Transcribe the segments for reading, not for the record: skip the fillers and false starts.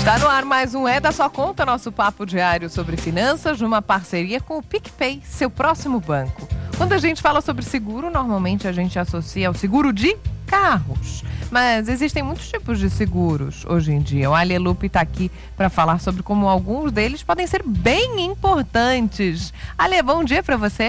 Tá no ar mais um É da Sua Conta, nosso papo diário sobre finanças, numa parceria com o PicPay, seu próximo banco. Quando a gente fala sobre seguro, normalmente a gente associa ao seguro de carros. Mas existem muitos tipos de seguros hoje em dia. O Ali Lupe está aqui para falar sobre como alguns deles podem ser bem importantes. Ali, bom dia para você.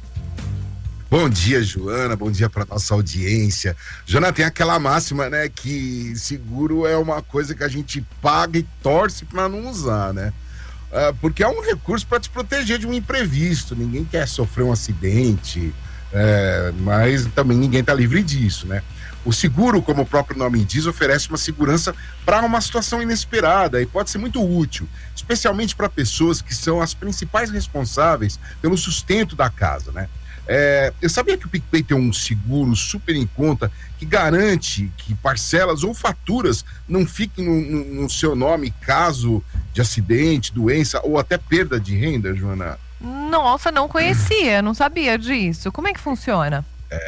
Bom dia, Joana, bom dia para nossa audiência. Joana, tem aquela máxima, né, que seguro é uma coisa que a gente paga e torce para não usar, né? Porque é um recurso para te proteger de um imprevisto. Ninguém quer sofrer um acidente, mas também ninguém está livre disso, né? O seguro, como o próprio nome diz, oferece uma segurança para uma situação inesperada e pode ser muito útil, especialmente para pessoas que são as principais responsáveis pelo sustento da casa, né? Eu sabia que o PicPay tem um seguro super em conta que garante que parcelas ou faturas não fiquem no seu nome caso de acidente, doença ou até perda de renda, Joana? Nossa, não conhecia, não sabia disso. Como é que funciona?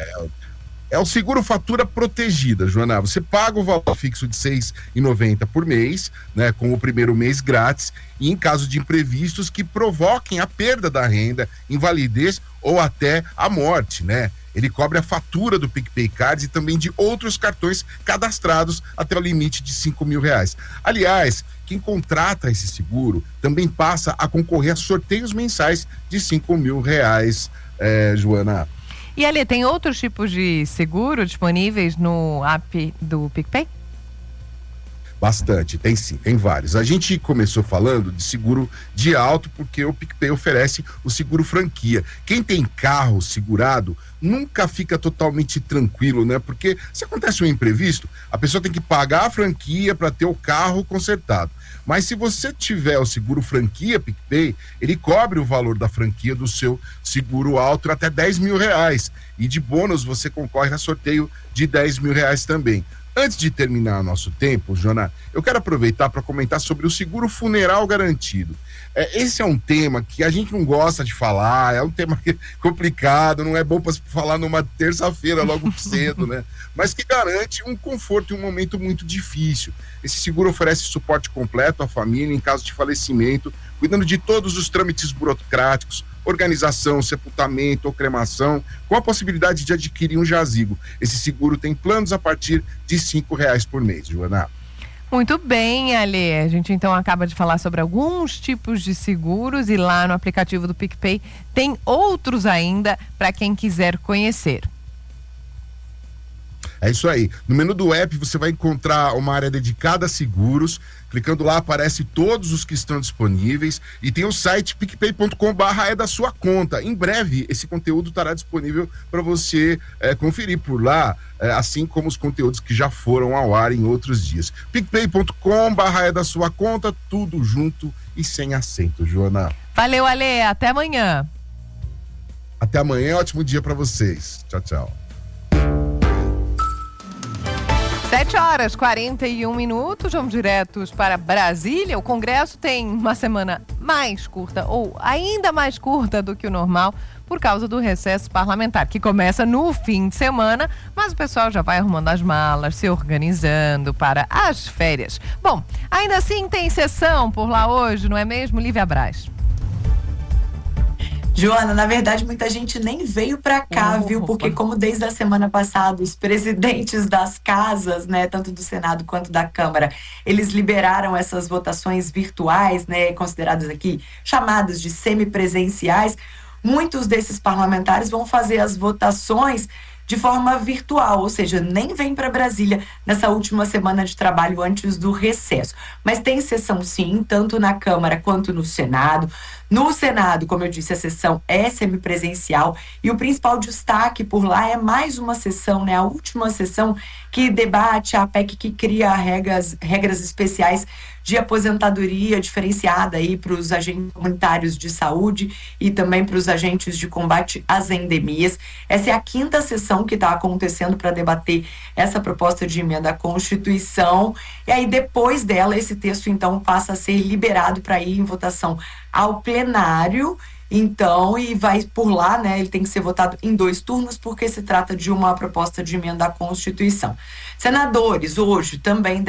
É o seguro fatura protegida, Joana. Você paga o valor fixo de R$ 6,90 por mês, né, com o primeiro mês grátis, e em caso de imprevistos que provoquem a perda da renda, invalidez ou até a morte, né? Ele cobre a fatura do PicPay Cards e também de outros cartões cadastrados até o limite de R$ 5.000. Aliás, quem contrata esse seguro também passa a concorrer a sorteios mensais de R$ 5.000, Joana. E ali, tem outros tipos de seguro disponíveis no app do PicPay? Bastante, tem sim, tem vários. A gente começou falando de seguro de auto porque o PicPay oferece o seguro franquia. Quem tem carro segurado nunca fica totalmente tranquilo, né? Porque se acontece um imprevisto, a pessoa tem que pagar a franquia para ter o carro consertado. Mas se você tiver o seguro franquia PicPay, ele cobre o valor da franquia do seu seguro auto até R$ 10.000. E de bônus você concorre a sorteio de R$ 10.000 também. Antes de terminar nosso tempo, Joana, eu quero aproveitar para comentar sobre o seguro funeral garantido. Esse é um tema que a gente não gosta de falar, é um tema complicado, não é bom para falar numa terça-feira logo cedo, né? Mas que garante um conforto em um momento muito difícil. Esse seguro oferece suporte completo à família em caso de falecimento, cuidando de todos os trâmites burocráticos, organização, sepultamento ou cremação, com a possibilidade de adquirir um jazigo. Esse seguro tem planos a partir de R$5 por mês, Joana. Muito bem, Ale. A gente então acaba de falar sobre alguns tipos de seguros e lá no aplicativo do PicPay tem outros ainda para quem quiser conhecer. É isso aí. No menu do app você vai encontrar uma área dedicada a seguros. Clicando lá aparece todos os que estão disponíveis e tem o site picpay.com/é da sua conta. Em breve esse conteúdo estará disponível para você conferir por lá, assim como os conteúdos que já foram ao ar em outros dias. picpay.com/é da sua conta, tudo junto e sem acento, Joana. Valeu, Ale. Até amanhã. Até amanhã, ótimo dia para vocês. Tchau, tchau. 7h41, vamos diretos para Brasília. O Congresso tem uma semana mais curta, ou ainda mais curta do que o normal, por causa do recesso parlamentar, que começa no fim de semana, mas o pessoal já vai arrumando as malas, se organizando para as férias. Bom, ainda assim tem sessão por lá hoje, não é mesmo, Lívia Braz? Joana, na verdade, muita gente nem veio para cá, viu? Porque como desde a semana passada os presidentes das casas, né, tanto do Senado quanto da Câmara, eles liberaram essas votações virtuais, né, consideradas aqui chamadas de semipresenciais, muitos desses parlamentares vão fazer as votações de forma virtual, ou seja, nem vem para Brasília nessa última semana de trabalho antes do recesso. Mas tem sessão sim, tanto na Câmara quanto no Senado. No Senado, como eu disse, a sessão é semipresencial e o principal destaque por lá é mais uma sessão, né, a última sessão que debate a PEC que cria regras especiais de aposentadoria diferenciada aí para os agentes comunitários de saúde e também para os agentes de combate às endemias. Essa é a quinta sessão que está acontecendo para debater essa proposta de emenda à Constituição. E aí, depois dela, esse texto, então, passa a ser liberado para ir em votação ao plenário. Então, e vai por lá, né? Ele tem que ser votado em 2 turnos, porque se trata de uma proposta de emenda à Constituição. Senadores, hoje, também